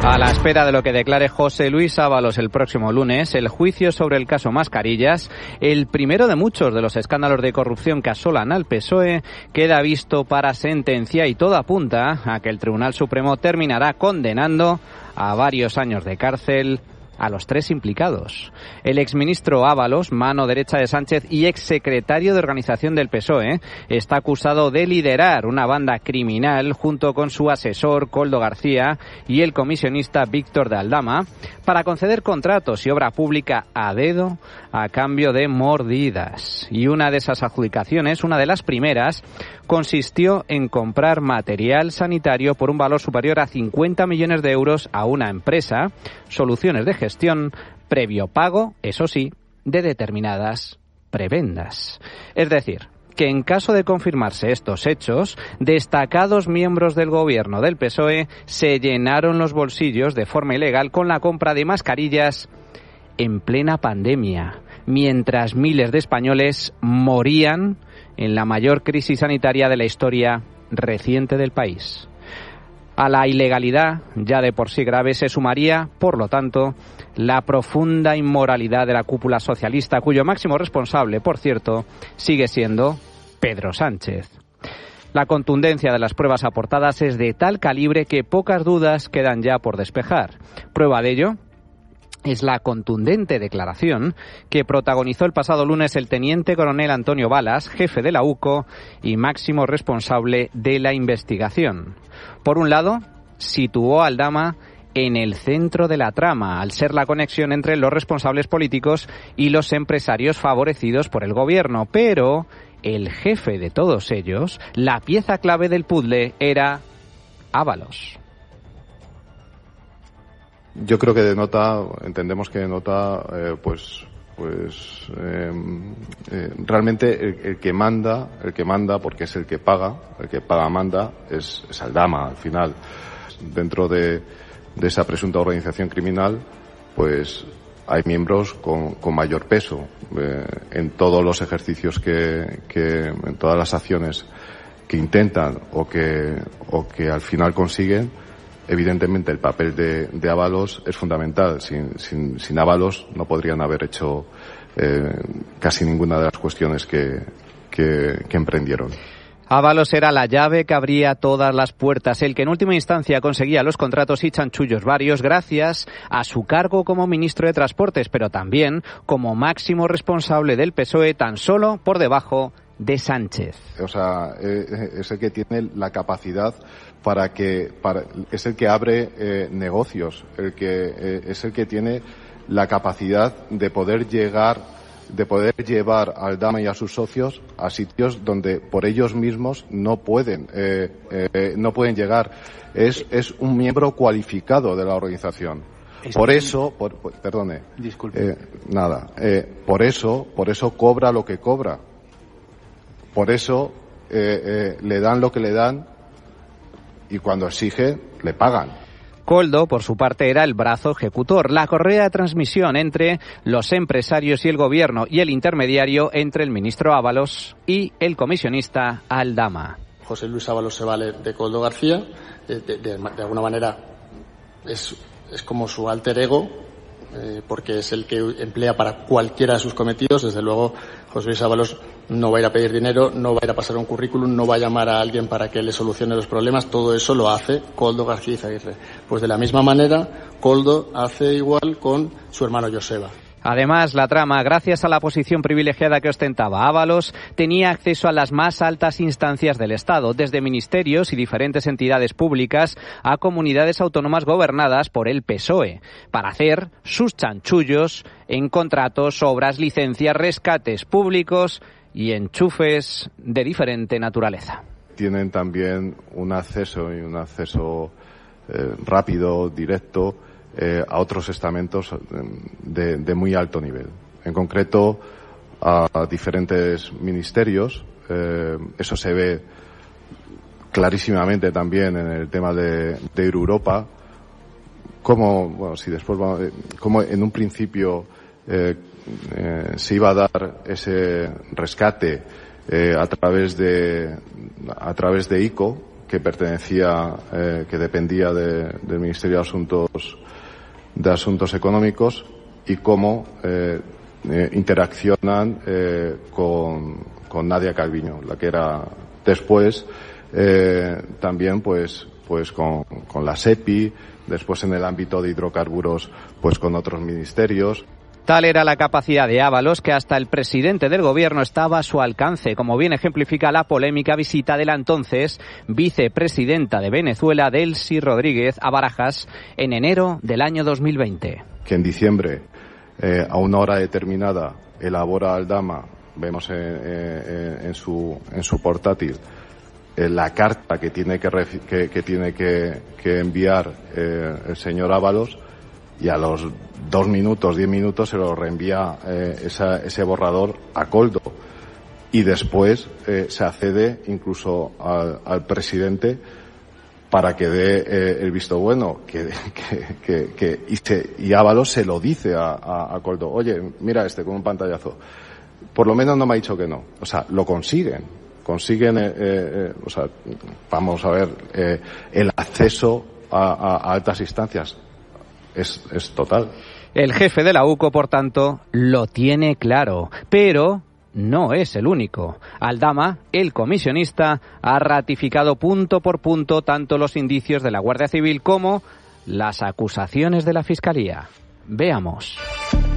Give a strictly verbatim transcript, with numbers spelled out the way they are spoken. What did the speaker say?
A la espera de lo que declare José Luis Ábalos el próximo lunes, el juicio sobre el caso Mascarillas, el primero de muchos de los escándalos de corrupción que asolan al P S O E, queda visto para sentencia y todo apunta a que el Tribunal Supremo terminará condenando a varios años de cárcel a los tres implicados. El exministro Ábalos, mano derecha de Sánchez y exsecretario de organización del P S O E, está acusado de liderar una banda criminal junto con su asesor Koldo García y el comisionista Víctor de Aldama para conceder contratos y obra pública a dedo a cambio de mordidas. Y una de esas adjudicaciones, una de las primeras, consistió en comprar material sanitario por un valor superior a cincuenta millones de euros a una empresa, Soluciones de Gestión, previo pago, eso sí, de determinadas prebendas. Es decir, que en caso de confirmarse estos hechos, destacados miembros del gobierno del P S O E se llenaron los bolsillos de forma ilegal con la compra de mascarillas en plena pandemia, mientras miles de españoles morían en la mayor crisis sanitaria de la historia reciente del país. A la ilegalidad, ya de por sí grave, se sumaría, por lo tanto, la profunda inmoralidad de la cúpula socialista, cuyo máximo responsable, por cierto, sigue siendo Pedro Sánchez. La contundencia de las pruebas aportadas es de tal calibre que pocas dudas quedan ya por despejar. Prueba de ello es la contundente declaración que protagonizó el pasado lunes el teniente coronel Antonio Balas, jefe de la U C O y máximo responsable de la investigación. Por un lado, situó a Aldama en el centro de la trama, al ser la conexión entre los responsables políticos y los empresarios favorecidos por el gobierno. Pero el jefe de todos ellos, la pieza clave del puzzle, era Ábalos. Yo creo que denota, entendemos que denota, eh, pues, pues eh, eh, realmente el, el que manda, el que manda, porque es el que paga, el que paga manda, es, es Aldama al final. Dentro de, de esa presunta organización criminal, pues hay miembros con, con mayor peso eh, en todos los ejercicios que, que, en todas las acciones que intentan o que, o que al final consiguen. Evidentemente el papel de, de Ábalos es fundamental. Sin, sin, sin Ábalos no podrían haber hecho eh, casi ninguna de las cuestiones que, que, que emprendieron. Ábalos era la llave que abría todas las puertas, el que en última instancia conseguía los contratos y chanchullos varios gracias a su cargo como ministro de Transportes, pero también como máximo responsable del P S O E, tan solo por debajo de Sánchez. O sea, eh, es el que tiene la capacidad para que, para, es el que abre eh, negocios, el que eh, es el que tiene la capacidad de poder llegar, de poder llevar a Aldama y a sus socios a sitios donde por ellos mismos no pueden, eh, eh, no pueden llegar. Es, es un miembro cualificado de la organización. Por eso, por, por, perdone, disculpe, eh, nada, eh, por eso, por eso cobra lo que cobra. Por eso eh, eh, le dan lo que le dan y cuando exige le pagan. Koldo, por su parte, era el brazo ejecutor, la correa de transmisión entre los empresarios y el gobierno y el intermediario entre el ministro Ábalos y el comisionista Aldama. José Luis Ábalos se vale de Koldo García, de, de, de, de alguna manera es, es como su alter ego, eh, porque es el que emplea para cualquiera de sus cometidos. Desde luego, José Luis Ábalos no va a ir a pedir dinero, no va a ir a pasar un currículum, no va a llamar a alguien para que le solucione los problemas. Todo eso lo hace Koldo García Izaguirre. Pues de la misma manera, Koldo hace igual con su hermano Joseba. Además, la trama, gracias a la posición privilegiada que ostentaba Ábalos, tenía acceso a las más altas instancias del Estado, desde ministerios y diferentes entidades públicas a comunidades autónomas gobernadas por el P S O E, para hacer sus chanchullos en contratos, obras, licencias, rescates públicos y enchufes de diferente naturaleza. Tienen también un acceso y un acceso eh, rápido, directo, Eh, a otros estamentos de, de muy alto nivel, en concreto a, a diferentes ministerios. Eh, eso se ve clarísimamente también en el tema de, de Europa, como, bueno, si después vamos, como en un principio eh, eh, se iba a dar ese rescate eh, a través de a través de I C O, que pertenecía, eh, que dependía de, del Ministerio de Asuntos, de Asuntos Económicos y cómo eh, eh, interaccionan eh, con, con Nadia Calviño, la que era después eh, también pues pues con, con la SEPI, después en el ámbito de hidrocarburos pues con otros ministerios. Tal era la capacidad de Ábalos que hasta el presidente del gobierno estaba a su alcance, como bien ejemplifica la polémica visita de la entonces vicepresidenta de Venezuela, Delcy Rodríguez, a Barajas en enero del año dos mil veinte. Que en diciembre, eh, a una hora determinada, elabora Aldama, vemos en, en, en, su, en su portátil, eh, la carta que tiene que, que, que, tiene que, que enviar eh, el señor Ábalos, y a los dos minutos, diez minutos se lo reenvía eh, esa, ese borrador a Koldo. Y después eh, se accede incluso al, al presidente para que dé eh, el visto bueno, que, que, que, que y, se, y Ábalos se lo dice a, a, a Koldo. Oye, mira este con un pantallazo. Por lo menos no me ha dicho que no. O sea, lo consiguen. Consiguen, eh, eh, o sea, vamos a ver, eh, el acceso a, a, a altas instancias. Es, es total. El jefe de la U C O, por tanto, lo tiene claro, pero no es el único. Aldama, el comisionista, ha ratificado punto por punto tanto los indicios de la Guardia Civil como las acusaciones de la Fiscalía. Veamos.